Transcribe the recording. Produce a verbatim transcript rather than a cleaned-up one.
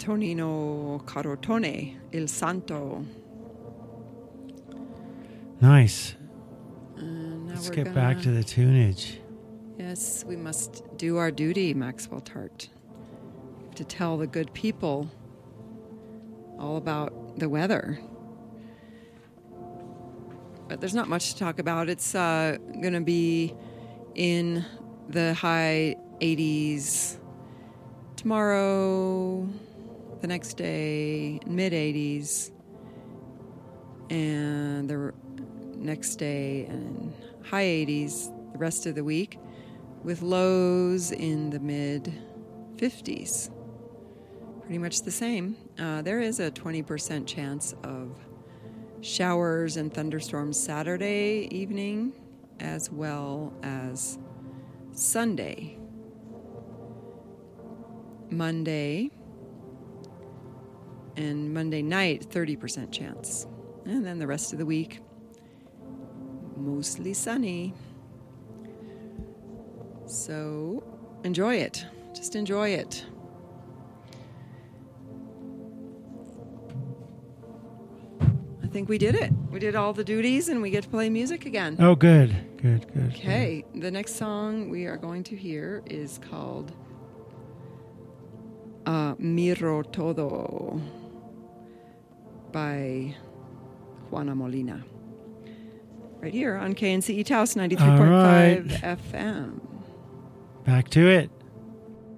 Antonino Carotone, Il Santo. Nice. And now Let's we're get gonna, back to the tunage. Yes, we must do our duty, Maxwell Tart, to tell the good people all about the weather. But there's not much to talk about. It's uh, going to be in the high eighties tomorrow, the next day, mid eighties, and the next day, and high eighties the rest of the week, with lows in the mid fifties. Pretty much the same. Uh, there is a twenty percent chance of showers and thunderstorms Saturday evening, as well as Sunday. Monday and Monday night, thirty percent chance. And then the rest of the week, mostly sunny. So enjoy it. Just enjoy it. I think we did it. We did all the duties and we get to play music again. Oh, good. Good, good. Okay. Good. The next song we are going to hear is called uh, Miro Todo by Juana Molina. Right here on K N C E Taos ninety-three point five right. F M. Back to it.